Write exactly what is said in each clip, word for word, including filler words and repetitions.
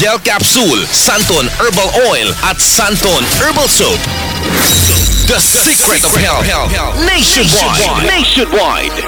Gel Capsule, Santon Herbal Oil at Santon Herbal Soap. The secret of health, nationwide. Nationwide.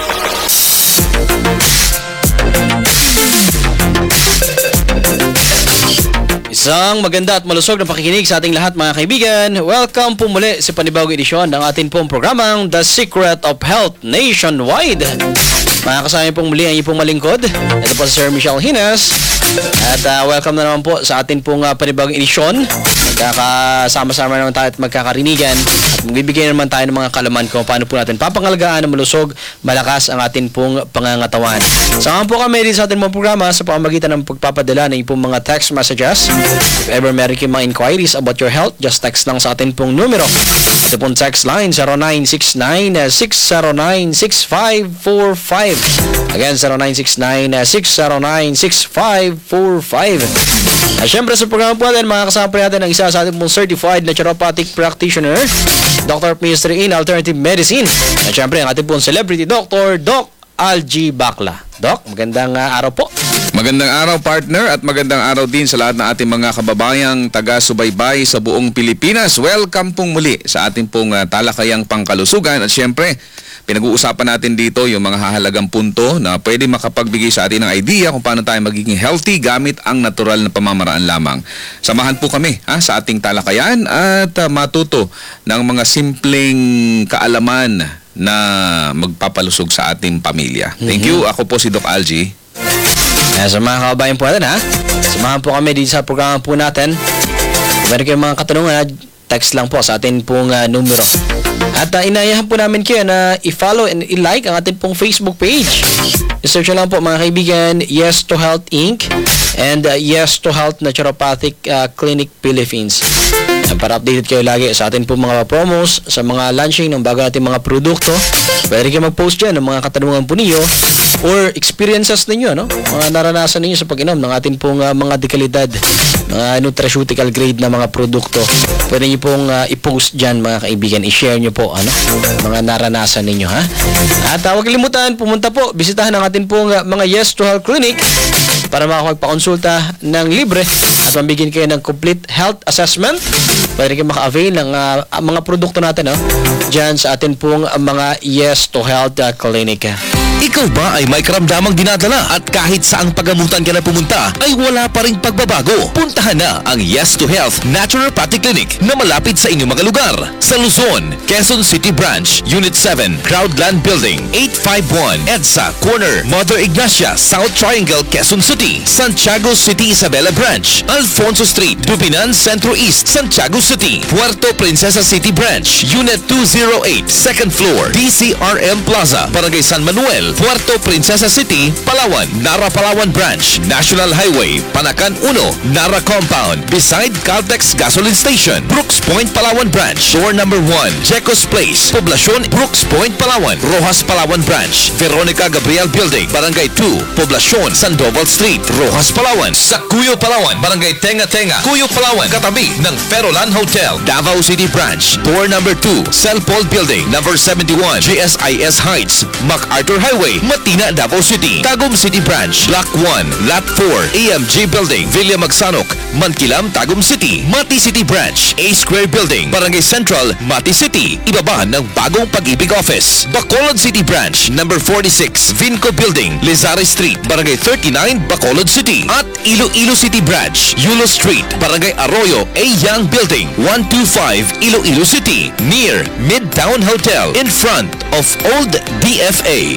Isang maganda at malusog na pakikinig sa ating lahat mga kaibigan. Welcome po muli sa panibagong edisyon ng ating pong programang The Secret of Health Nationwide. Mga kasama pong muli ang iyong pong malingkod. Ito po si Sir Michelle Hines. At uh, welcome na naman po sa ating pong uh, panibagong edisyon. Magkakasama-sama naman tayo at magkakarinigan. At magbibigay naman tayo ng mga kalaman kung paano po natin papangalagaan ng malusog, malakas ang ating pong pangangatawan. Sama po kami din sa ating mga programa sa pamamagitan ng pagpapadala ng iyong pong mga text messages. If ever meron kayong mga inquiries about your health, just text lang sa atin pong numero. Ito pong text line zero nine six nine, six zero nine, six five four five. Again, zero nine six nine, six zero nine, six five four five. At syempre sa programa po natin, mga kasama po natin ang isa sa ating pong certified naturopathic practitioner, Doctor of Ministry in Alternative Medicine. At syempre ang ating pong celebrity doctor, Doc Algie Bacla. Doc, magandang uh, araw po. Magandang araw partner at magandang araw din sa lahat ng ating mga kababayang taga-subaybay sa buong Pilipinas. Welcome pong muli sa ating pong uh, talakayang pangkalusugan at syempre pinag-uusapan natin dito yung mga hahalagang punto na pwede makapagbigay sa atin ng idea kung paano tayo magiging healthy gamit ang natural na pamamaraan lamang. Samahan po kami ha, sa ating talakayan at uh, matuto ng mga simpleng kaalaman na magpapalusog sa ating pamilya. Thank you. Ako po si Doc Algie. Uh, sa mga kababayan po natin ha, samahan po kami dito sa programa po natin. Meron kayong mga katanungan, text lang po sa atin pong uh, numero. At uh, inayahan po namin kayo na i-follow and i-like ang ating pong Facebook page. I-search lang po mga kaibigan, Yes to Health Incorporated and uh, Yes to Health Naturopathic uh, Clinic Philippines. And para updated kayo lagi sa atin pong mga promos, sa mga launching ng bago natin mga produkto. Pwede kayo mag-post dyan ng mga katanungan po ninyo or experiences ninyo, no? Mga naranasan ninyo sa pag-inom ng atin pong uh, mga dekalidad, mga nutraceutical grade na mga produkto. Pwede nyo pong uh, i-post dyan mga kaibigan, i-share nyo po ano, mga naranasan ninyo ha. At uh, huwag kalimutan, pumunta po, bisitahan ang atin pong uh, mga Yes to Health Clinic para makapagpakonsulta ng libre at mabigyan kayo ng complete health assessment. Pwede kayo maka-avail ng uh, mga produkto natin no? Dyan sa atin pong uh, mga Yes to Health uh, Clinic. Ikaw ba ay may karamdamang dinadala at kahit saang pagamutan ka na pumunta ay wala pa ring pagbabago? Puntahan na ang Yes to Health Naturopathic Clinic na malapit sa inyong mga lugar. Sa Luzon, Quezon City Branch, Unit seven, Crowdland Building, eight five one, EDSA, Corner, Mother Ignacia, South Triangle, Quezon City. Santiago City, Isabela Branch, Alfonso Street, Dubinan, Centro East, Santiago City. Puerto Princesa City Branch, Unit two oh eight, second floor, D C R M Plaza, Barangay San Manuel, Puerto Princesa City, Palawan. Nara Palawan Branch, National Highway, Panacan one, Nara Compound, beside Caltex Gasoline Station. Brooks Point, Palawan Branch, door number one, Jecos Place, Poblacion, Brooks Point, Palawan. Rojas Palawan Branch, Veronica Gabriel Building, Barangay two, Poblacion, Sandoval Street, Rojas Palawan. Sa Cuyo Palawan, Barangay Tenga Tenga, Cuyo Palawan, katabi ng Ferolan Hotel. Davao City Branch, door number two, Cell Paul Building, number seventy-one, G S I S Heights, MacArthur Highway, Matina, Davao City. Tagum City Branch, Block one, Lot four, A M G Building, Villa Magsanok, Mankilam, Tagum City. Mati City Branch, A Square Building, Barangay Central, Mati City. Ibaba ng Bagong Pag-ibig Office. Bacolod City Branch, number forty-six, Vinco Building, Lizare Street, Barangay thirty-nine, Bacolod City. At Iloilo City Branch, Yulo Street, Barangay Arroyo, A Young Building, one twenty-five, Iloilo City. Near Midtown Hotel, in front of Old D F A.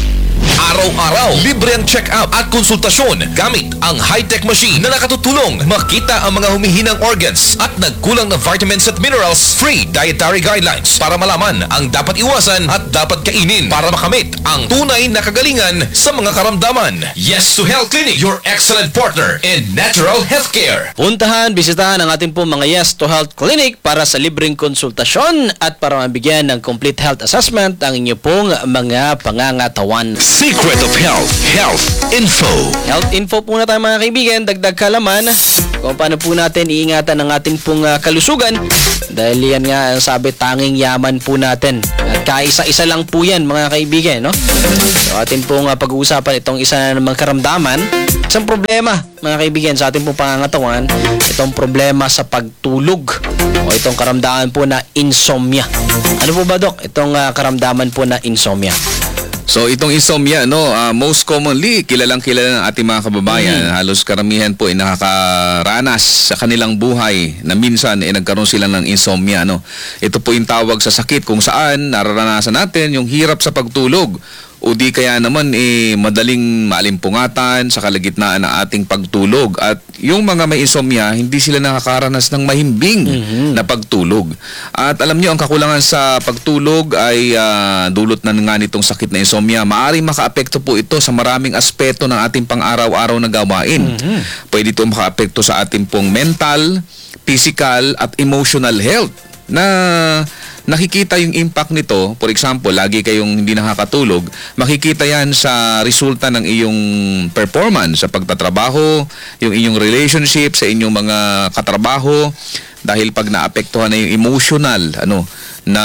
Araw-araw, libre ang check-up at konsultasyon gamit ang high-tech machine na nakatutulong makita ang mga humihinang organs at nagkulang na vitamins at minerals. Free dietary guidelines para malaman ang dapat iwasan at dapat kainin para makamit ang tunay na kagalingan sa mga karamdaman. Yes to Health Clinic, your excellent partner in natural healthcare. Puntahan, bisitahan ang ating pong mga Yes to Health Clinic para sa libreng konsultasyon at para mabigyan ng complete health assessment ang inyo pong mga pangangatawan. Secret of Health, Health Info. Health info po na tayo mga kaibigan, dagdag kalaman. kung paano po natin iingatan ang ating pong ah, kalusugan dahil yan nga ang sabi tanging yaman po natin at kaisa-isa lang po yan mga kaibigan, no? So atin pong ah, pag-uusapan itong isa na namang karamdaman, isang problema mga kaibigan sa ating pong pangangatawan, itong problema sa pagtulog o itong karamdaman po na insomnia. Ano po ba, Dok? Itong ah, karamdaman po na insomnia. So itong insomnia, no, ah, most commonly kilalang kilala ng ating mga kababayan. Mm. Halos karamihan po ay nakakaranas sa kanilang buhay na minsan ay nagkaroon sila ng insomnia, no. Ito po yung tawag sa sakit kung saan nararanasan natin yung hirap sa pagtulog o di kaya naman eh madaling maalimpungatan sa kalagitnaan ng ating pagtulog. At yung mga may insomnia, hindi sila nakakaranas ng mahimbing Mhm. na pagtulog. At alam nyo, ang kakulangan sa pagtulog ay ah, dulot na nga nitong sakit na insomnia. Maaring makaapekto po ito sa maraming aspeto ng ating pang-araw-araw na gawain. Pwede ito makaapekto sa ating pong mental, physical at emotional health na nakikita yung impact nito. For example, lagi kayong hindi nakakatulog, makikita yan sa resulta ng iyong performance sa pagtatrabaho, yung inyong relationship sa inyong mga katrabaho, dahil pag naapektuhan na yung emotional ano na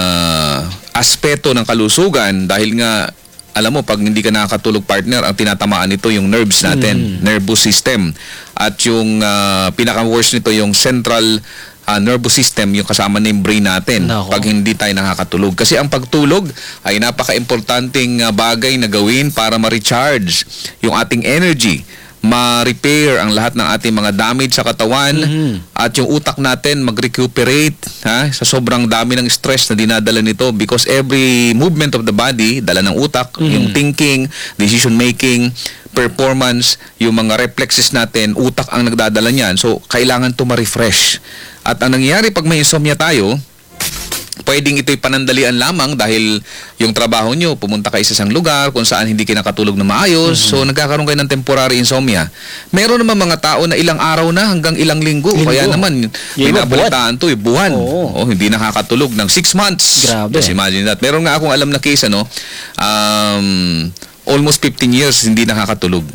aspeto ng kalusugan, dahil nga alam mo, pag hindi ka nakakatulog, partner, ang tinatamaan nito yung nerves natin, nervous system. At yung uh, pinaka-worst nito yung central uh, nervous system, yung kasama na yung brain natin. Nako. Pag hindi tayo nakakatulog. Kasi ang pagtulog ay napaka-importanting uh, bagay na gawin para ma-recharge yung ating energy, ma-repair ang lahat ng ating mga damage sa katawan, at yung utak natin mag-recuperate ha, sa sobrang dami ng stress na dinadala nito, because every movement of the body, dala ng utak, yung thinking, decision making, performance, yung mga reflexes natin, utak ang nagdadala niyan. So, kailangan to ma-refresh. At ang nangyayari pag may insomnia tayo, pwedeng ito'y panandalian lamang dahil yung trabaho nyo, pumunta kayo sa isang lugar kung saan hindi kayo nakatulog na maayos, so nagkakaroon kayo ng temporary insomnia. Meron naman mga tao na ilang araw na hanggang ilang linggo. Linggo. Kaya naman, Yung iba, binabalitaan to, eh, buwan. Oo. Oh, hindi nakakatulog ng six months. Grabe. Just imagine that. Meron nga akong alam na case, ano, um, almost fifteen years hindi nakakatulog.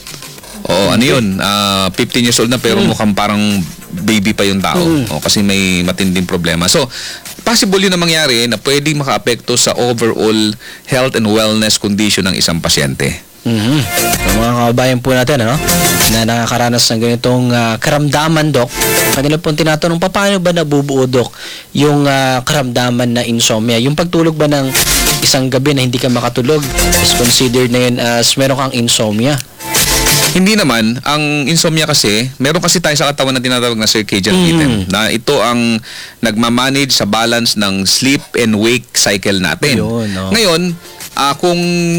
Oo, ano yun? Ah, fifteen years old na pero mukhang parang baby pa yung tao. O, kasi may matinding problema. So, possible yun na mangyari na pwedeng makaapekto sa overall health and wellness condition ng isang pasyente. Mhm. Yung mga kababayan po natin, ano, na nakakaranas ng ganitong ah, karamdaman, Dok, kanila pong tinatanong, paano ba nabubuo, Dok, yung ah, karamdaman na insomnia? Yung pagtulog ba ng isang gabi na hindi ka makatulog is considered na yun as meron kang insomnia? Hindi naman. Ang insomnia kasi, meron kasi tayo sa katawan na tinatawag na circadian rhythm, na ito ang nagmamanage sa balance ng sleep and wake cycle natin. Ayun, no. Ngayon, ah, kung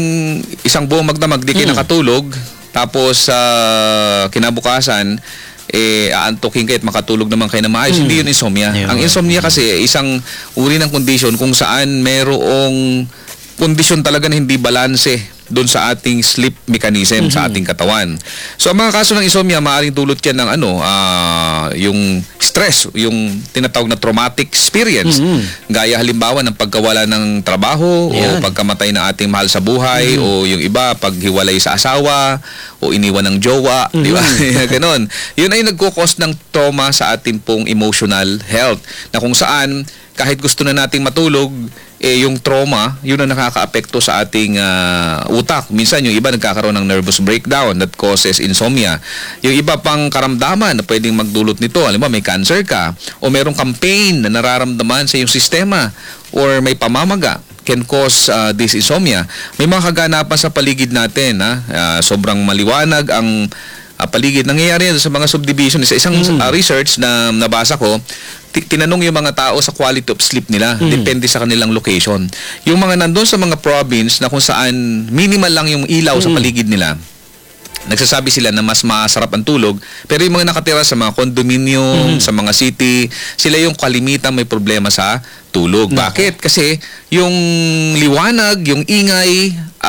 isang buong magdamag di kayo nakatulog, tapos ah, kinabukasan, eh, aantukin kayo at makatulog naman kayo na maayos, hindi yun insomnia. Ayun. Ang insomnia kasi, isang uri ng condition kung saan merong kondisyon talaga na hindi balanse doon sa ating sleep mechanism sa ating katawan. So ang mga kaso ng insomnia, maaaring dulot yan ng ano, ah, yung stress, yung tinatawag na traumatic experience. Gaya halimbawa ng pagkawala ng trabaho, Yan. o pagkamatay ng ating mahal sa buhay, o yung iba paghiwalay sa asawa, o iniwan ng jowa, di ba? Ganon. Yun ay nagkukos ng trauma sa ating pong emotional health, na kung saan kahit gusto na nating matulog, eh yung trauma, yun ang nakakaapekto sa ating ah, utak. Minsan yung iba nagkakaroon ng nervous breakdown that causes insomnia. Yung iba pang karamdaman na pwedeng magdulot nito, alam mo, may cancer ka, o merong kang pain na nararamdaman sa iyong sistema, or may pamamaga, can cause uh, this insomnia. May mga kaganapan sa paligid natin, ha? Ah, sobrang maliwanag ang ah, paligid. Nangyayari yan sa mga subdivision. Sa isang ah, research na nabasa ko, ti- tinanong yung mga tao sa quality of sleep nila. Depende sa kanilang location. Yung mga nandun sa mga province na kung saan minimal lang yung ilaw sa paligid nila, nagsasabi sila na mas masarap ang tulog. Pero yung mga nakatira sa mga condominium, sa mga city, sila yung kalimitan may problema sa tulog. Bakit? Kasi yung liwanag, yung ingay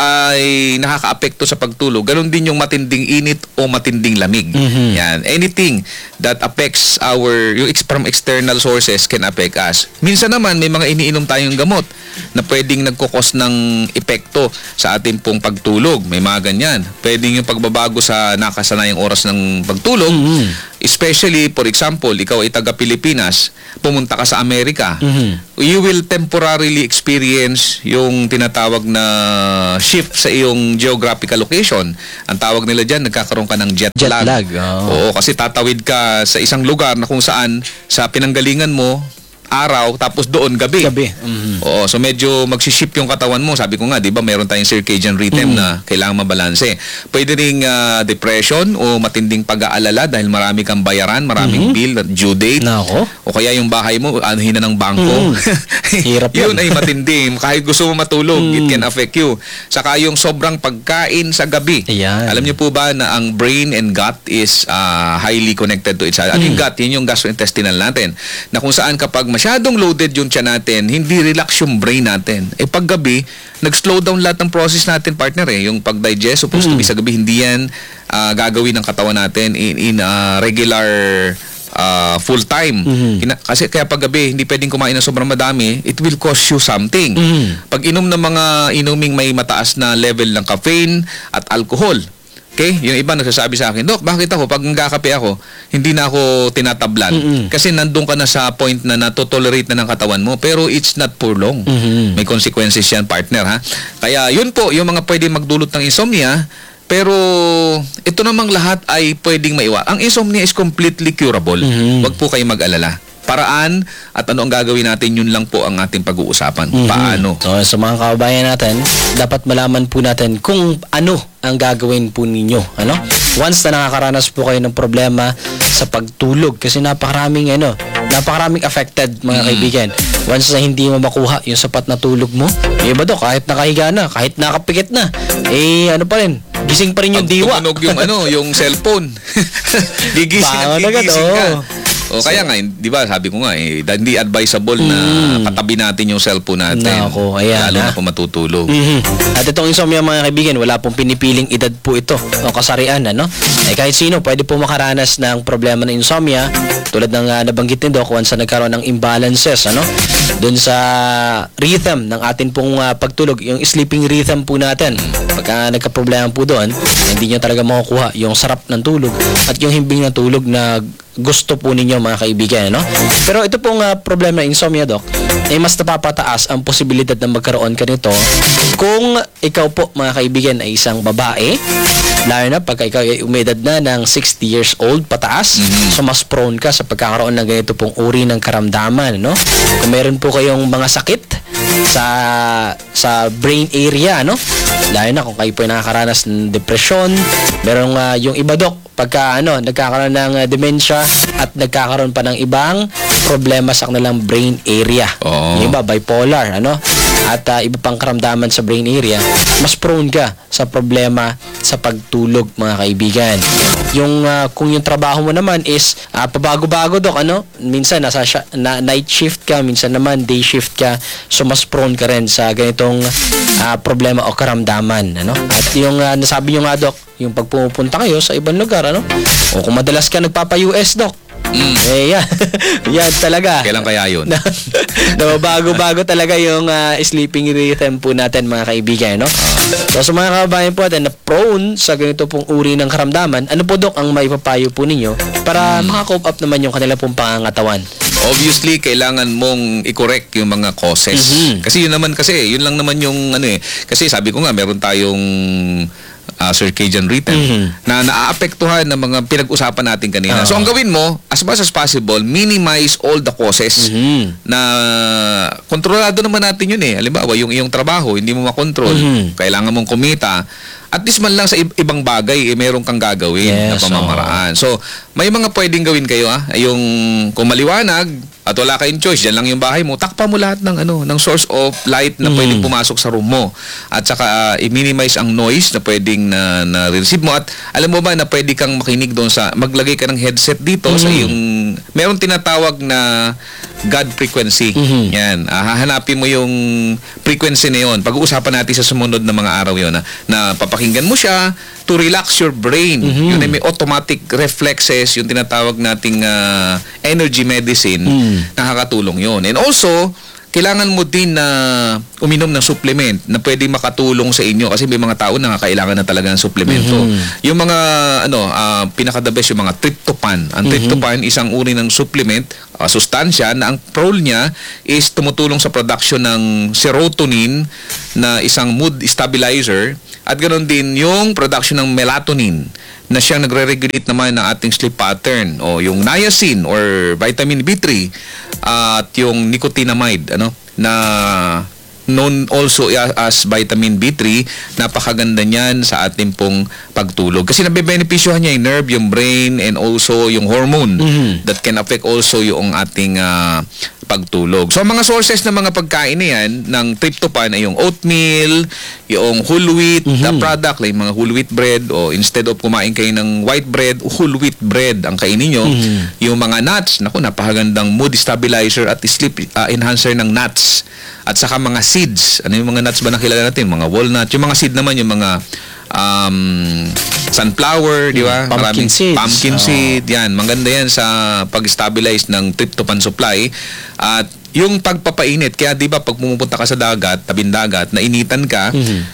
ay nakakaapekto sa pagtulog. Ganon din yung matinding init o matinding lamig. Yan. Anything that affects our, yung ex- from external sources can affect us. Minsan naman may mga iniinom tayong gamot na pwedeng nagkukos ng epekto sa ating pong pagtulog. May mga ganyan. Pwedeng yung pagbabago sa nakasanayang oras ng pagtulog especially, for example, ikaw ay taga-Pilipinas, pumunta ka sa Amerika, Mhm. you will temporarily experience yung tinatawag na shift sa iyong geographical location. Ang tawag nila dyan, nagkakaroon ka ng jet, Jet lag. lag, oo. Oo, kasi tatawid ka sa isang lugar na kung saan sa pinanggalingan mo, araw, tapos doon gabi. Gabi. Mhm. Oo, so medyo magsiship yung katawan mo. Sabi ko nga, di ba, meron tayong circadian rhythm Mm. na kailangan mabalanse. Pwede ring ah, depression o matinding pag-aalala dahil marami kang bayaran, maraming bill, due date. Nako. O kaya yung bahay mo, anuhin na ng bangko. Mm. Hirap yun. Yun ay matindi. Kahit gusto mo matulog, it can affect you. Saka yung sobrang pagkain sa gabi. Ayan. Alam niyo po ba na ang brain and gut is ah, highly connected to each other? Ano yung gut? Yun yung gastrointestinal natin. Na kung saan kapag masyadong loaded yung tiyan natin, hindi relax yung brain natin. Eh pag gabi, nag-slow down lahat ng process natin, partner eh. Yung pag-digest, supposed to be sa gabi, hindi yan ah, gagawin ng katawan natin in, in ah, regular uh, full time. Kina- kasi kaya pag gabi hindi pwedeng kumain ng sobrang madami, it will cost you something. Mhm. Pag inom ng mga inuming may mataas na level ng caffeine at alcohol. Okay? Yung iba nagsasabi sa akin, Dok, bakit ako pag nagkakape ako, hindi na ako tinatablan? Mm-mm. Kasi nandun ka na sa point na natotolerate na ng katawan mo, pero it's not for long. Mhm. May consequences yan, partner, ha? Kaya yun po, yung mga pwede magdulot ng insomnia, pero ito namang lahat ay pwedeng maiwa. Ang insomnia is completely curable. Mhm. Huwag po kayo mag-alala. Paraan at ano ang gagawin natin, yun lang po ang ating pag-uusapan. Mhm. Paano? So, sa mga kababayan natin, dapat malaman po natin kung ano ang gagawin po ninyo. Ano? Once na nakakaranas po kayo ng problema sa pagtulog, kasi napakaraming ano, napakaraming affected, mga kaibigan. Once na hindi mo makuha yung sapat na tulog mo, eh ba do, kahit nakahiga na, kahit nakapikit na, eh ano pa rin, gising pa rin yung Pag diwa. tumunog yung ano, yung cellphone. Gigising at Bangon agad, gigising ka. oo. O kaya nga, di ba, sabi ko nga, eh, hindi advisable na katabi natin yung cellphone natin. Nako, ayan, Lalo ha? na kung matutulog. Mhm. At itong insomnia, mga kaibigan, wala pong pinipiling edad po ito o kasarian, ano? Eh kahit sino pwede po makaranas ng problema ng insomnia, tulad ng uh, nabanggit ni Doc, once na nagkaroon ng imbalances, ano? Doon sa rhythm ng atin pong uh, pagtulog, yung sleeping rhythm po natin. Pagka nagka-problema po doon, hindi nyo talaga makukuha yung sarap ng tulog at yung himbing na tulog na gusto po ninyo, mga kaibigan, no? Pero ito pong uh, problema ng insomnia, Doc, ay mas napapataas ang posibilidad na magkaroon ka nito kung ikaw po, mga kaibigan, ay isang babae, lalo na pagka ikaw ay umedad na ng sixty years old pataas, so mas prone ka sa pagkakaroon ng ganito pong uri ng karamdaman, no? Kung meron po kayong mga sakit sa sa brain area, no? Lalo na kung kayo po ay nakakaranas ng depression, merong uh, yung iba, Doc, pagka ano, nagkakaroon ng uh, dementia at nagkakaroon pa ng ibang problema sa kanilang brain area. Oo. Yung iba, bipolar, ano? At uh, iba pang karamdaman sa brain area, mas prone ka sa problema sa pagtulog, mga kaibigan. Yung uh, kung yung trabaho mo naman is uh, pabago-bago, Dok, ano? Minsan nasa sya- na, night shift ka, minsan naman day shift ka. So mas prone ka rin sa ganitong uh, problema o karamdaman, ano? At yung uh, nasabi nyo nga, Dok, yung pag pumupunta kayo sa ibang lugar, ano? O kung madalas ka nagpapa-U S, Doc, Mm. eh, yan. Yan talaga. Kailan kaya yun? Na, na bago-bago talaga yung uh, sleeping rhythm po natin, mga kaibigan, no? So sa mga kababayan po natin na prone sa ganito pong uri ng karamdaman, ano po, Dok, ang maipapayo po ninyo para makakope up naman yung kanila pong pangangatawan? Obviously, kailangan mong i-correct yung mga causes. Mhm. Kasi yun naman kasi, yun lang naman yung ano eh. Kasi sabi ko nga, meron tayong uh, circadian rhythm Mhm. na naaapektuhan ng mga pinag-usapan natin kanina. Oo. So, ang gawin mo, as much as possible, minimize all the causes Mhm. na kontrolado naman natin yun eh. Halimbawa, yung iyong trabaho, hindi mo makontrol. Mhm. Kailangan mong kumita. At least man lang sa ib- ibang bagay, eh, meron kang gagawin na Yes, pamamaraan. So, may mga pwedeng gawin kayo, ah. Yung kung maliwanag at wala kayong choice, dyan lang yung bahay mo, takpa mo lahat ng ano, ng source of light na Mm. pwedeng pumasok sa room mo. At saka uh, i-minimize ang noise na pwedeng na, na receive mo. At alam mo ba na pwede kang makinig doon sa, maglagay ka ng headset dito sa Mm. yung, meron tinatawag na God frequency. Mhm. Yan. Ah, hahanapin mo yung frequency na yun. Pag-uusapan natin sa sumunod na mga araw yun, na, na papakinggan mo siya to relax your brain. Mhm. Yun ay may automatic reflexes, yung tinatawag nating ah, energy medicine, Mm. nakakatulong yun. And also, kailangan mo din na uminom ng supplement na pwedeng makatulong sa inyo kasi may mga tao na kailangan na talaga ng suplemento. Mhm. Yung mga ano, ah, pinaka-the best yung mga tryptophan. Ang tryptophan isang uri ng supplement, ah, sustansya na ang role niya is tumutulong sa production ng serotonin na isang mood stabilizer at ganoon din yung production ng melatonin na siyang nagre-regulate naman ng ating sleep pattern o yung niacin or vitamin B three at yung nicotinamide ano na known also as vitamin B three, napakaganda niyan sa ating pong pagtulog. Kasi nabebenepisyohan niya yung nerve, yung brain, and also yung hormone Mhm. that can affect also yung ating ah, pagtulog. So, ang mga sources ng mga pagkain na yan, ng tryptophan ay yung oatmeal, yung whole wheat na product, like mga whole wheat bread, o instead of kumain kayo ng white bread, whole wheat bread ang kainin nyo. Yung mga nuts, naku, napakagandang mood stabilizer at sleep ah, enhancer ng nuts. At saka mga seeds. Ano yung mga nuts ba na kilala natin? Mga walnut. Yung mga seed naman, yung mga um, sunflower, di ba? Pumpkin Maraming- seeds. Pumpkin Oo. seed. Yan. Maganda yan sa pag-stabilize ng tryptophan supply. At yung pagpapainit, kaya di ba pag pumupunta ka sa dagat, tabing dagat, nainitan ka,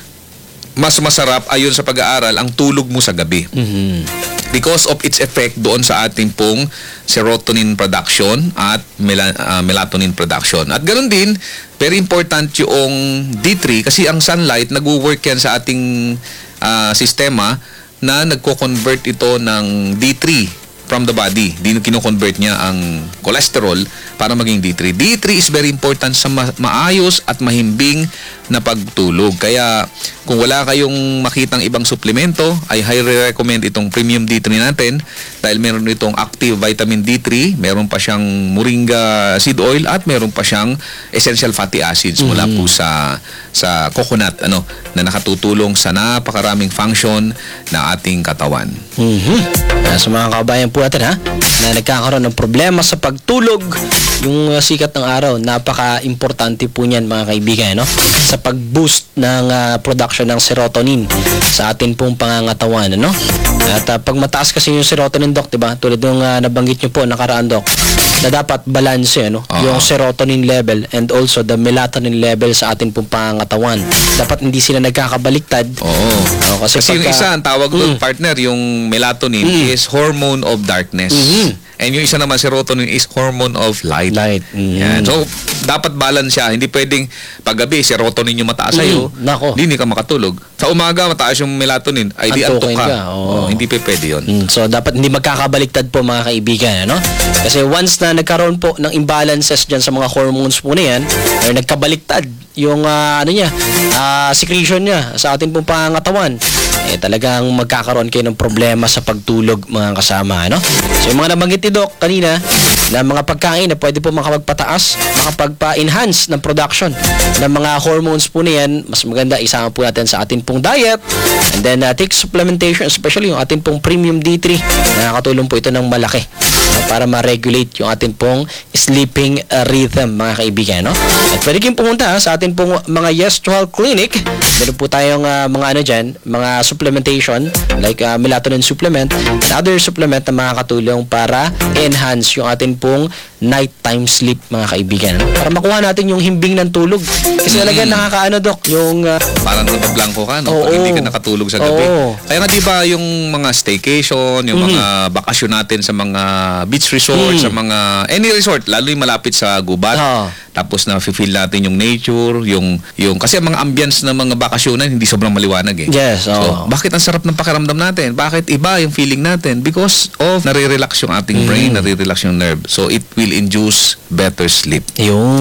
mas masarap ayon sa pag-aaral ang tulog mo sa gabi. Mhm. Because of its effect doon sa ating pong serotonin production at mela- ah, melatonin production. At ganoon din, very important yung D three kasi ang sunlight nag-work yan sa ating ah, sistema na nagko-convert ito ng D three from the body. Di kino-convert niya ang cholesterol para maging D three. D three is very important sa ma- maayos at mahimbing na pagtulog. Kaya kung wala kayong makitang ibang suplemento, I highly recommend itong premium D three natin dahil meron itong active vitamin D three, meron pa siyang moringa seed oil at meron pa siyang essential fatty acids mula po sa sa coconut ano na nakatutulong sa napakaraming function ng ating katawan. Mhm. Kaya sa mga kabayan po natin ha, na nagkakaroon ng problema sa pagtulog, yung uh, sikat ng araw, napaka-importante po niyan mga kaibigan, no? Sa pag-boost ng uh, production ng serotonin sa atin pong pangangatawan, no? At uh, pag mataas kasi yung serotonin, Doc, diba? Tulad ng uh, nabanggit nyo po, nakaraan, Doc, na dapat balance, no? Oo. Yung serotonin level and also the melatonin level sa atin pong pangangatawan. Dapat hindi sila nagkakabaliktad. Oo. Oo, kasi Kasi, yung pagka- isa, ang tawag doon, Mm. partner, yung melatonin is hormone of darkness. Mhm. And yung isa naman, serotonin is hormone of light. Light. Mhm. Yan. So, dapat balance siya. Hindi pwedeng paggabi, serotonin yung mataas sa'yo. Mm, nako. Hindi ka makatulog. Sa umaga, mataas yung melatonin. Ay, di antok Antukin ka. ka, oo. Oo, hindi pa pwede yun. Mm, so dapat hindi magkakabaliktad po mga kaibigan, ano? Kasi once na nagkaroon po ng imbalances diyan sa mga hormones po na yan, or nagkabaliktad yung ah, ano niya, ah, secretion niya sa ating pong pangangatawan, eh talagang magkakaroon kayo ng problema sa pagtulog mga kasama, ano? So yung mga nabanggit ni Doc kanina na mga pagkain na pwede po makapagpataas, makapagpa-enhance ng production ng mga hormones po na yan, mas maganda isama po natin sa ating pong diet, and then uh, take supplementation, especially yung ating pong premium D three. Nakakatulong po ito ng malaki no, para ma-regulate yung ating pong sleeping uh, rhythm mga kaibigan, no? At pwede kayong pumunta sa ating pong mga Yes to Health Clinic. Meron po tayong uh, mga ano dyan, mga supplementation like uh, melatonin supplement and other supplement na makakatulong para enhance yung ating pong nighttime sleep mga kaibigan, no? Para makuha natin yung himbing ng tulog. Kasi talaga nakakaano, Doc, yung uh, Parang blanco ka, no? Oo. Pag hindi ka nakatulog sa gabi. Oo. Kaya nga, di ba, yung mga staycation, yung mga bakasyon natin sa mga beach resort, sa mga, any resort, lalo yung malapit sa gubat. Oo. Tapos na feel natin yung nature, yung, yung, kasi ang mga ambience ng mga bakasyonan, hindi sobrang maliwanag eh. yes, So, oh. bakit ang sarap ng pakiramdam natin? Bakit iba yung feeling natin? Because of nare-relax yung ating brain, nare-relax yung nerve. So, it will induce better sleep. Yun.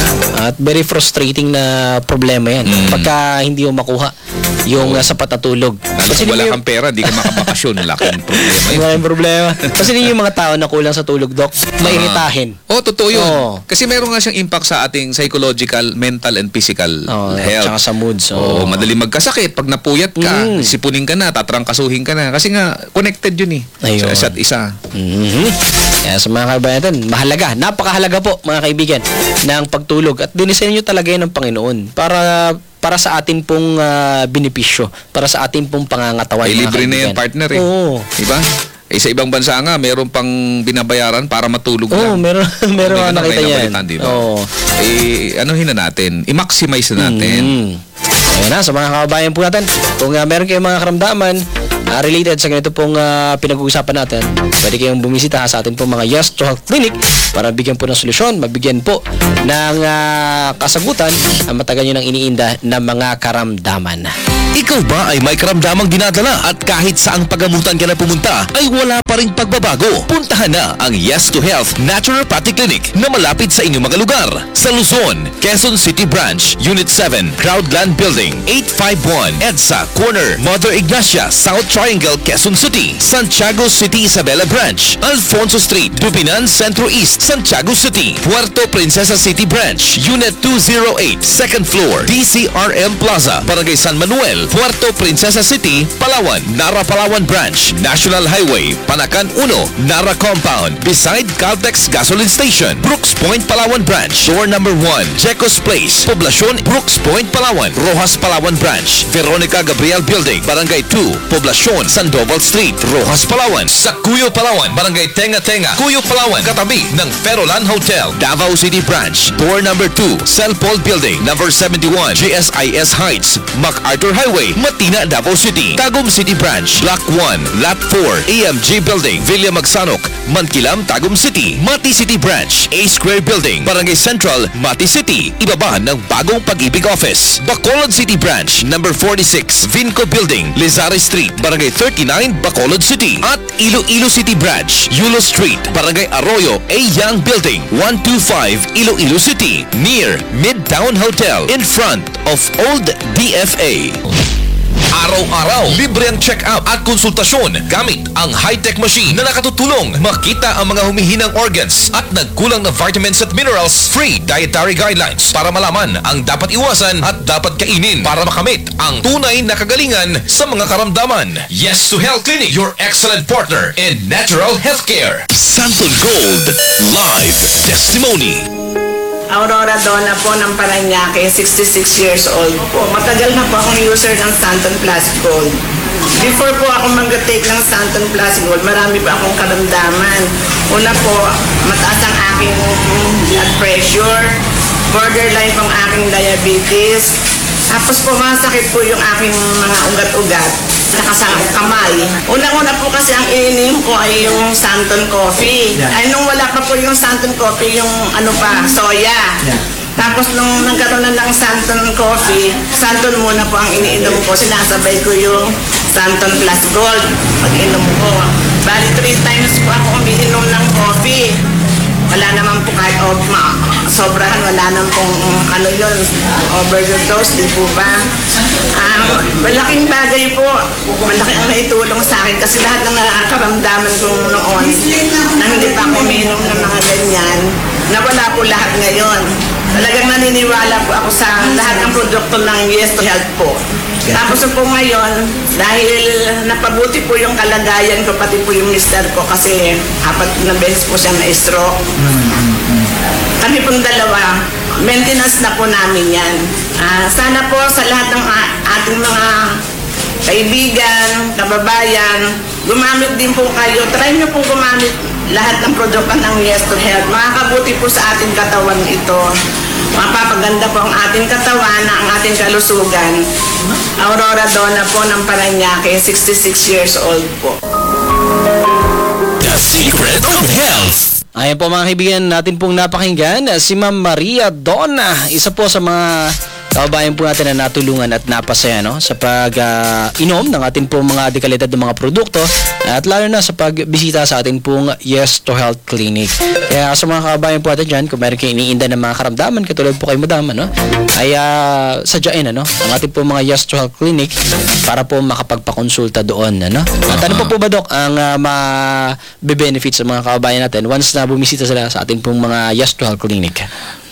At very frustrating na problema yan. Pagka hindi mo makuha yung uh, sapat na tulog. Lalo Kasi kung wala yung, kang pera, di ka makabakasyon. Laking problema yun. Maraming problema. Kasi din yung mga tao na kulang sa tulog, Doc, mairitahin. Oh, totoo yun. Oo. Kasi meron nga siyang impact sa ating psychological, mental, and physical Oh, health. tsaka sa moods. Oo, Oh. madali magkasakit. Pag napuyat ka, Mm. sipunin ka na, tatrangkasuhin ka na. Kasi nga, connected yun eh. Ayun. Sa isa't isa. Mhm. Kaya sa mga kaibigan natin, mahalaga, napakahalaga po mga kaibigan ng pagtulog at dinisenyo nyo talaga yan ng Panginoon para para sa atin pong ah, benepisyo, para sa atin pong pangangatawan. Ay, mga libre na yan, kaibigan. partner eh. Oo. Diba? Eh, sa ibang bansa nga, meron pang binabayaran para matulog Oo, lang. meron, meron May ako ganun nakita kayo yan. nabalitaan, di ba? Oo. Eh, anuhin na natin, i-maximize na natin. Mm. Ayan na, sa mga kababayan po natin, kung uh, meron kayong mga karamdaman uh, related sa ganito pong uh, pinag-uusapan natin, pwede kayong bumisita sa atin pong mga Yes to Health Clinic para bigyan po ng solusyon, mabigyan po ng uh, kasagutan ang matagal nyo nang iniinda na mga karamdaman. Ikaw ba ay may karamdamang dinadala at kahit saang pagamutan ka na pumunta ay wala pa ring pagbabago? Puntahan na ang Yes to Health Naturopathic Clinic na malapit sa inyong mga lugar. Sa Luzon, Quezon City Branch, Unit seven, Crowdland Building, eight five one, EDSA Corner, Mother Ignacia, South Triangle, Quezon City, Santiago City, Isabela Branch, Alfonso Street, Dubinan Centro East, Santiago City, Puerto Princesa City Branch, Unit two oh eight, second floor, D C R M Plaza, Barangay San Manuel, Puerto Princesa City, Palawan, Nara Palawan Branch, National Highway, Panacan one, Nara Compound, beside Caltex Gasoline Station, Brooks Point, Palawan Branch, door number one, Jecos Place, Poblacion, Brooks Point, Palawan, Rojas Palawan Branch, Veronica Gabriel Building, Barangay two, Poblacion, Sandoval Street, Rojas Palawan, sa Cuyo Palawan, Barangay Tenga Tenga, Cuyo Palawan, katabi ng Ferolan Hotel, Davao City Branch, door number two, Cell Paul Building, number seventy-one, G S I S Heights, MacArthur Highway, Matina, Davao City, Tagum City Branch, Block one, Lot four, A M G Building, Villa Magsanok, Mankilam, Tagum City, Mati City Branch, A Square Building, Barangay Central, Mati City, ibaba ng Bagong Pag-ibig Office, Bacolod City Branch, number forty-six, Vinco Building, Lizare Street, Barangay thirty-nine, Bacolod City, at Iloilo City Branch, Yulo Street, Barangay Arroyo, A Young Building, one twenty-five, Iloilo City, near Midtown Hotel, in front of Old D F A. Araw-araw, libre ang check-up at konsultasyon gamit ang high-tech machine na nakatutulong makita ang mga humihinang organs at nagkulang na vitamins at minerals. Free dietary guidelines para malaman ang dapat iwasan at dapat kainin para makamit ang tunay na kagalingan sa mga karamdaman. Yes to Health Clinic, your excellent partner in natural healthcare. Santon Gold Live Testimony. Aurora Donna po ng Parañaque, sixty-six years old po. Matagal na po akong user ng Santon Plus Gold. Before po ako mag-take ng Santon Plus Gold, marami pa akong karamdaman. Una po, mataas ang aking blood pressure, borderline pong aking diabetes, tapos po masakit po yung aking mga ugat-ugat, saka sa kamay. Unang-una po kasi ang ininom ko ay yung Santon Coffee. Ay nung wala pa po yung Santon Coffee, yung ano pa, soya. Tapos nung nagkaroon na ng Santon Coffee, Santon muna po ang iniinom ko. Sinasabay ko yung Santon Plus Gold pag-inom ko. Bali three times po ako umiinom ng coffee. Wala naman po kahit oh, ma, sobrahan, wala naman pong um, ano yun, overdose, di po ba? Um, malaking bagay po, malaki ang naitulong sa akin kasi lahat ng nakakaramdaman ko noon na hindi pa ako umiinom ng mga ganyan, nawala po lahat ngayon. Talagang naniniwala po ako sa lahat ng produkto ng Yes to Health po. Tapos po ngayon, dahil napabuti po yung kalagayan ko, pati po yung mister ko kasi apat na beses po siya na-stroke. Kami pong dalawa, maintenance na po namin yan. Uh, sana po sa lahat ng uh, ating mga kaibigan, kababayan, gumamit din po kayo. Try nyo pong gumamit lahat ng produkto ng Yes to Health. Makakabuti po sa ating katawan ito. Mapapaganda po ang ating katawan, ang ating kalusugan. Aurora Donna po ng Parañaque, sixty-six years old po. The Secret of Health. Ayan po mga kaibigan, natin pong napakinggan si Ma'am Maria Donna, isa po sa mga kababayan po natin na natulungan at napasaya no, sa pag-inom uh, ng ating pong mga dekalidad ng mga produkto at lalo na sa pagbisita sa ating pong Yes to Health Clinic. Kaya sa mga kababayan po natin dyan, kung meron kayo iniinda ng mga karamdaman, katulad po kay Madam, ano, ay uh, sadyain ano, ang ating pong mga Yes to Health Clinic para po makapagpakonsulta doon. Ano? At ano po po ba, Dok, ang uh, ma-benefit sa mga kababayan natin once na bumisita sila sa ating pong mga Yes to Health Clinic?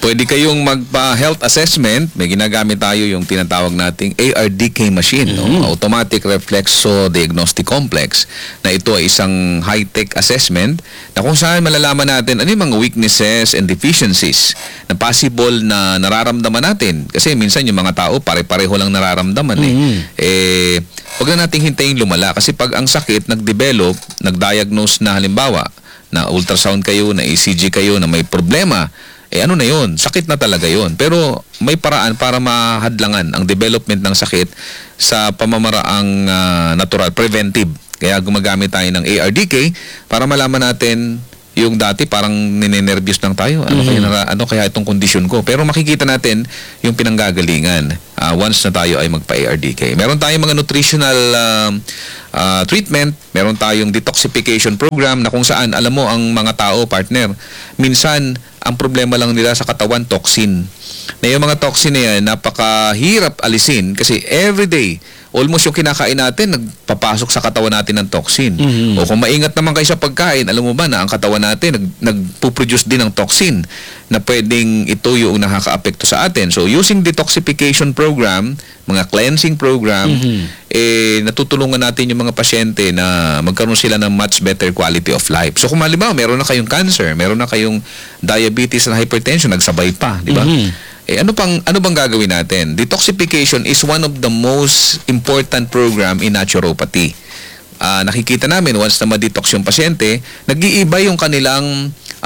Pwede kayong magpa-health assessment. May ginagamit tayo yung tinatawag nating A R D K machine, no? Automatic Reflexo Diagnostic Complex, na ito ay isang high-tech assessment na kung saan malalaman natin ano yung mga weaknesses and deficiencies na possible na nararamdaman natin. Kasi minsan yung mga tao pare-pareho lang nararamdaman eh. Eh, wag na nating hintayin lumala kasi pag ang sakit nag-develop, nag-diagnose na halimbawa na ultrasound kayo, na E C G kayo, na may problema, eh ano na yun, sakit na talaga yun. Pero may paraan para mahadlangan ang development ng sakit sa pamamaraang uh, natural, preventive. Kaya gumagamit tayo ng A R D K para malaman natin yung dati parang ninenervyos lang tayo. Ano, mm-hmm. kaya, ano kaya itong kondisyon ko? Pero makikita natin yung pinanggagalingan uh, once na tayo ay magpa-A R D K. Meron tayong mga nutritional uh, uh, treatment, meron tayong detoxification program na kung saan, alam mo, ang mga tao, partner, minsan ang problema lang nila sa katawan, toxin. Na yung mga toxin na yan, napakahirap alisin kasi everyday, almost yung kinakain natin, nagpapasok sa katawan natin ng toxin. Mm-hmm. O kung maingat naman kayo sa pagkain, alam mo ba na ang katawan natin nag, nagpuproduce din ng toxin na pwedeng ito yung nakaka-apekto sa atin. So using detoxification program, mga cleansing program, mm-hmm. eh natutulungan natin yung mga pasyente na magkaroon sila ng much better quality of life. So kung halimbawa, meron na kayong cancer, meron na kayong diabetes and hypertension, nagsabay pa, di ba? Mm-hmm. Eh, ano pang ano bang gagawin natin? Detoxification is one of the most important program in naturopathy. Uh, nakikita namin once na ma-detox yung pasyente, nag-iiba yung kanilang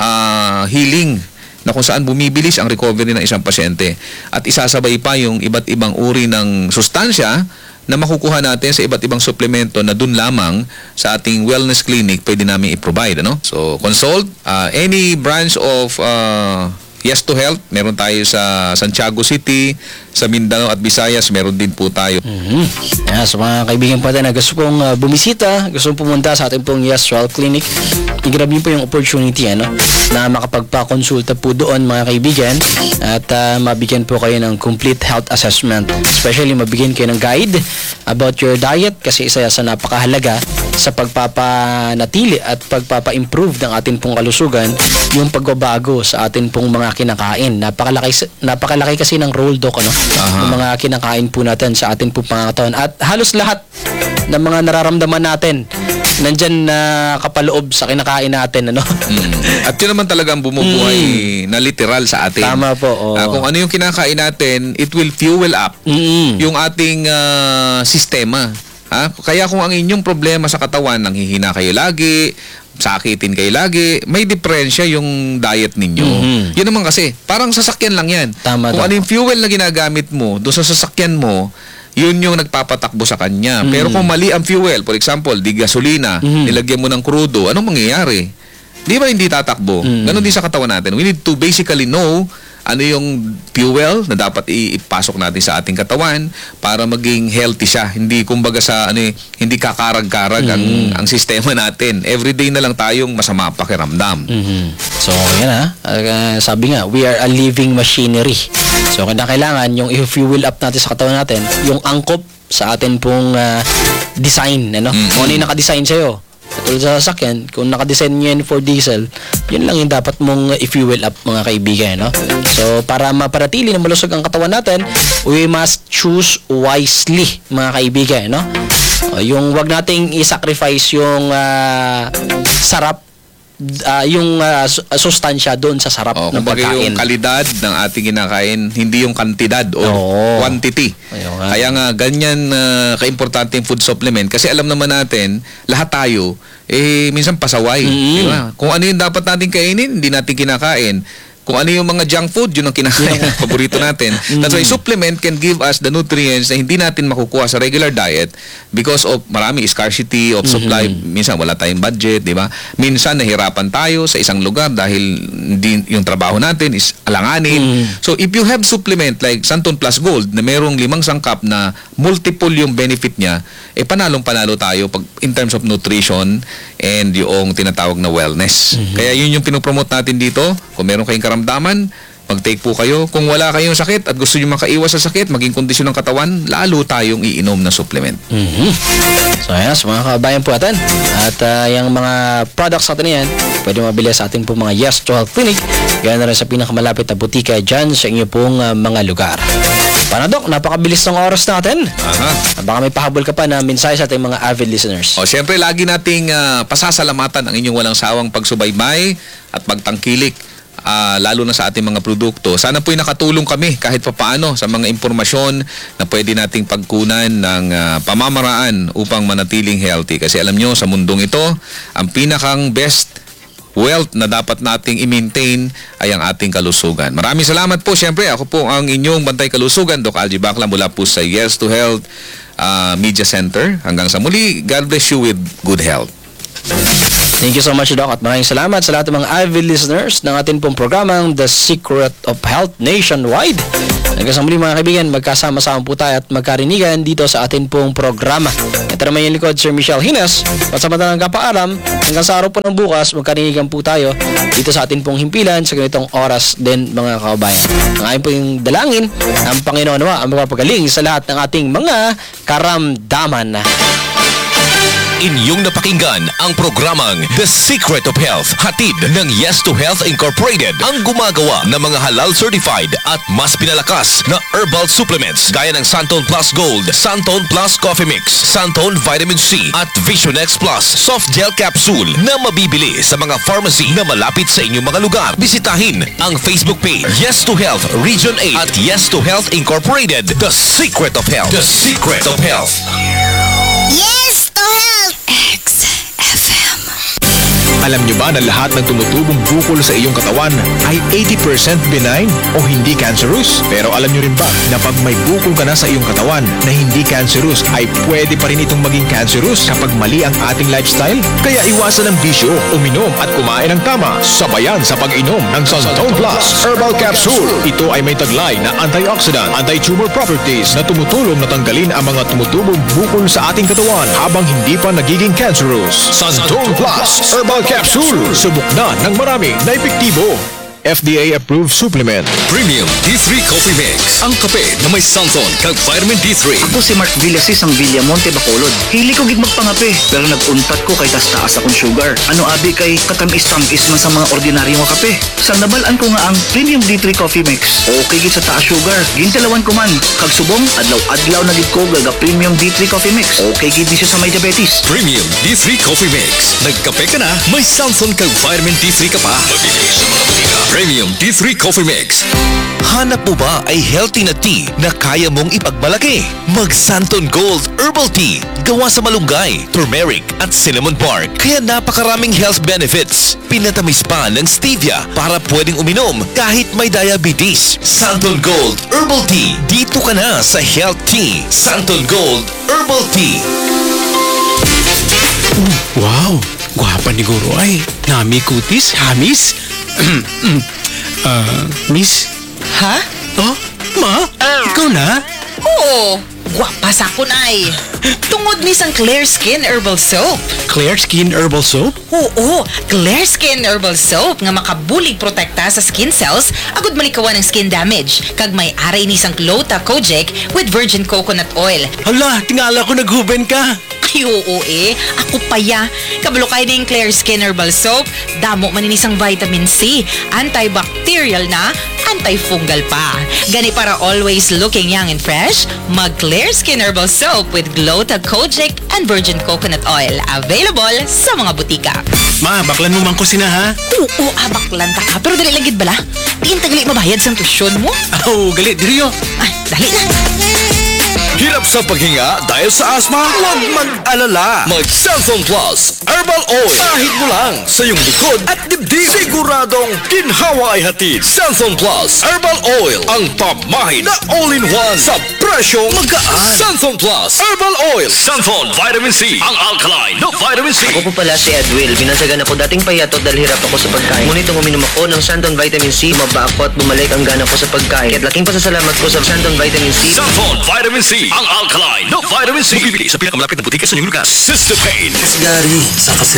uh, healing na kung saan bumibilis ang recovery ng isang pasyente. At isasabay pa yung iba't ibang uri ng sustansya na makukuha natin sa iba't ibang suplemento na dun lamang sa ating wellness clinic pwede namin i-provide. Ano? So, consult uh, any branch of uh, Yes to Health, meron tayo sa Santiago City, sa Mindanao at Visayas, meron din po tayo. Mm-hmm. Yeah, sa mga kaibigan po natin na gusto pong uh, bumisita, gusto pong pumunta sa ating pong Yes to Health Clinic, i-grab niyo po yung opportunity ano, na makapagpa-consulta po doon mga kaibigan at uh, mabigyan po kayo ng complete health assessment. Especially mabigyan kayo ng guide about your diet kasi isa sa napakahalaga sa pagpapanatili at pagpapa-improve ng ating pong kalusugan yung pagbabago sa ating pong mga kinakain. Napakalaki napakalaki kasi ng role doc ano, ng mga kinakain po natin sa ating pong pangangatawan. At halos lahat ng mga nararamdaman natin nandyan na kapaloob sa kinakain natin ano. Mm. At yun naman talaga ang bumubuhay mm. na literal sa atin. Tama po. Oh. Uh, kung ano yung kinakain natin, it will fuel up mm. yung ating uh, sistema. Ha? Kaya kung ang inyong problema sa katawan, nanghihina kayo lagi, sakitin kayo lagi, may diferensya yung diet ninyo. Mm-hmm. Yun naman kasi, parang sasakyan lang yan. Tama kung daw. ano yung fuel na ginagamit mo, doon sa sasakyan mo, yun yung nagpapatakbo sa kanya. Mm-hmm. Pero kung mali ang fuel, for example, di gasolina, mm-hmm. nilagyan mo ng crudo, anong mangyayari? Di ba hindi tatakbo? Mm-hmm. Ganon din sa katawan natin. We need to basically know ano yung fuel na dapat ipasok natin sa ating katawan para maging healthy siya. Hindi kumbaga sa ano, hindi kakarag-karag mm. ang ang sistema natin. Everyday na lang tayong masama pakiramdam. Mm-hmm. So, yan ha. Uh, sabi nga, we are a living machinery. So, kailangan yung i-fuel up natin sa katawan natin, yung angkop sa atin pong uh, design. Ano? Mm-hmm. Kung ano yung nakadesign sa'yo. Katulad sa sasakyan, kung nakadesign nyo yun for diesel, yun lang yung dapat mong i-fuel up mga kaibigan, no? So, para maparatili na malusog ang katawan natin, we must choose wisely, mga kaibigan, no? O, yung wag nating i-sacrifice yung uh, sarap, uh, yung uh, sustansya doon sa sarap oh, ng pagkain. Yung kalidad ng ating kinakain, hindi yung kantidad o Oo. quantity. Ayun, Kaya nga, ganyan uh, kaimportante yung food supplement kasi alam naman natin, lahat tayo, eh, minsan pasaway. Mm-hmm. Diba? Kung ano yung dapat natin kainin, hindi natin kinakain. Kung ano yung mga junk food, yun ang kinakain. Paborito natin. That's why supplement can give us the nutrients na hindi natin makukuha sa regular diet because of marami scarcity of supply. Mm-hmm. Minsan wala tayong budget, di ba? Minsan nahirapan tayo sa isang lugar dahil hindi, yung trabaho natin is alanganin. Mm-hmm. So if you have supplement like Santon Plus Gold na merong limang sangkap na multiple yung benefit niya, eh panalong-panalo tayo pag in terms of nutrition and yung tinatawag na wellness. Mm-hmm. Kaya yun yung pinopromote natin dito. Kung meron kayong karamdaman, mag-take po kayo. Kung wala kayong sakit at gusto nyo makaiwas sa sakit, maging kondisyon ng katawan, lalo tayong iinom na supplement. Mhm. So ayan, sa mga kabayan po natin. At ah, yung mga products natin na yan, pwede mabili sa ating po mga Yes to Health Clinic. Gaya na rin sa pinakamalapit na butika dyan sa inyo pong ah, mga lugar. Paano, Dok? Napakabilis ng oras natin. Aha. Baka may pahabol ka pa na mensahe sa ating mga avid listeners. O siyempre, lagi nating ah, pasasalamatan ang inyong walang sawang pagsubaybay at pagtangkilik. Ah, lalo na sa ating mga produkto. Sana po'y nakatulong kami kahit papaano sa mga impormasyon na pwede nating pagkunan ng ah, pamamaraan upang manatiling healthy. Kasi alam nyo, sa mundong ito, ang pinakang best wealth na dapat nating i-maintain ay ang ating kalusugan. Maraming salamat po. Siyempre, ako po ang inyong bantay kalusugan, Doc Algie Bacla, mula po sa Yes to Health ah, Media Center. Hanggang sa muli, God bless you with good health. Thank you so much, Doc, at maraming salamat sa lahat ng mga avid listeners ng ating pong programang The Secret of Health Nationwide. Hanggang sa muli, mga kaibigan, magkasama-sama po tayo at magkarinigan dito sa ating pong programa. Ito naman yung likod, Sir Michelle Hines. At sa madalang kapaalam, hanggang sa araw po ng bukas, magkarinigan po tayo dito sa ating pong himpilan sa ganitong oras din, mga kabayan. Ang aking pong dalangin, ang Panginoon nawa ang magpapagaling sa lahat ng ating mga karamdaman. Inyong napakinggan ang programang The Secret of Health, hatid ng Yes to Health Incorporated, ang gumagawa ng mga halal certified at mas pinalakas na herbal supplements gaya ng Santon Plus Gold, Santon Plus Coffee Mix, Santon Vitamin C at Vision X Plus Soft Gel Capsule na mabibili sa mga pharmacy na malapit sa inyong mga lugar. Bisitahin ang Facebook page Yes to Health Region eight at Yes to Health Incorporated, The Secret of Health. The Secret of Health. Yes to Health! X F M. Alam nyo ba na lahat ng tumutubong bukol sa iyong katawan ay eighty percent benign o hindi cancerous? Pero alam nyo rin ba na pag may bukol ka na sa iyong katawan na hindi cancerous ay pwede pa rin itong maging cancerous kapag mali ang ating lifestyle? Kaya iwasan ang bisyo, uminom at kumain ng tama, sabayan sa pag-inom ng Santon Plus Herbal Capsule. Ito ay may taglay na antioxidant, anti-tumor properties na tumutulong na tanggalin ang mga tumutubong bukol sa ating katawan habang hindi pa nagiging cancerous. Santon Plus Herbal Capsule. Subok na ng marami na epektibo. F D A-approved supplement. Premium D three Coffee Mix, ang kape na may Santon kag Vitamin D three. Ako si Mark Villasis ang Villamonte Bacolod. Hili ko gid magpangape, pero naguntat ko kay taas-taas akong sugar. Ano abi kay katamis-tamis man sa mga ordinaryo nga kape. Sang nabalaan ko nga ang Premium D three Coffee Mix. Okay gid sa taas sugar. Gintilawan ko man. Kag subong, adlaw-adlaw na gid ko gaga Premium D three Coffee Mix. Okay gid di siya sa may diabetes. Premium D three Coffee Mix. Nagkape ka na, may Santon kag Vitamin D three ka pa. Mabili sa mga butika. Premium D three Coffee Mix. Hanap mo ba ay healthy na tea na kaya mong ipagmalaki? Mag Santon Gold Herbal Tea. Gawa sa malunggay, turmeric at cinnamon bark. Kaya napakaraming health benefits. Pinatamis pa ng stevia para pwedeng uminom kahit may diabetes. Santon Gold Herbal Tea. Dito ka na sa Health Tea. Santon Gold Herbal Tea. Wow! Gwapa ni Guro ay. Nami kutis, hamis. Ah, miss? Ha? Oh, ma? Ikaw na? Oo, gwapa sa kun ay. Tungod ni sang Clear Skin Herbal Soap. Clear Skin Herbal Soap? Oo, Clear Skin Herbal Soap nga makabulig protekta sa skin cells agud malikawan ng skin damage. Kag may aray ni sang Clota Kojic with virgin coconut oil. Hala, tingala ko naghuben ka. Ay, oo eh. Ako pa ya. Kabalo kayo na yung Clear Skin Herbal Soap. Damo man ni isang vitamin C. Antibacterial na, antifungal pa. Gani para always looking young and fresh, mag Clear Skin Herbal Soap with Glota Kojic and virgin coconut oil. Available sa mga butika. Ma, baklan mo man ko sina ha? Oo, abaklan ta ka. Pero dali lang gid bala. Tingin tagali mabayad sa tuition mo. Oh, galit, diriyo. Ay, dali na. Hirap sa paghinga dahil sa asma? Huwag mag-alala. Mag-Santon Plus Herbal Oil. Kahit mo lang sa iyong likod at dibdib. Siguradong ginhawa ay hatid. Santon Plus Herbal Oil. Ang pamahin na all-in-one sa presyong magaan. Santon Plus Herbal Oil. Santon Vitamin C. Ang alkaline na vitamin C. Ako po pala si Edwil. Binansagan ako dating payatot dahil hirap ako sa pagkain. Ngunit nung uminom ako ng Santon Vitamin C, maba ako at bumalik ang gana ko sa pagkain. Kaya't laking pasasalamat ko sa Santon Vitamin C. Santon Vitamin C. Ang alkaline na vitamin C. Bibili sa pinakamalapit na butika sa inyong lugar. Sister Pain. Gary, sa